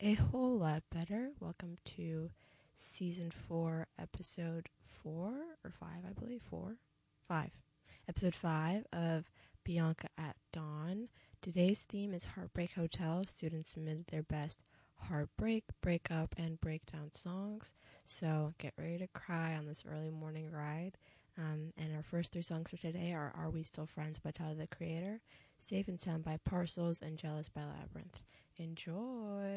a whole lot better. Welcome to season 4, episode 4 or 5, I believe. 4? 5. Episode 5 of Bianca at Dawn. Today's theme is Heartbreak Hotel. Students submitted their best heartbreak, breakup, and breakdown songs. So get ready to cry on this early morning ride. And our first 3 songs for today are We Still Friends by Tyler, the Creator, Safe and Sound by Parcels, and Jealous by Labyrinth. Enjoy!